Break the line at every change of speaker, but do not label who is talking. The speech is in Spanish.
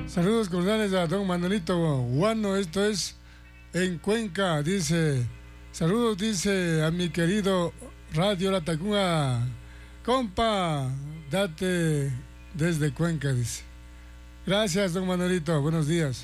Saludos cordiales a don Manuelito Guano, esto es en Cuenca, dice. Saludos, dice, a mi querido Radio La Tacunga. Compa, date desde Cuenca, dice. Gracias, don Manuelito, buenos días.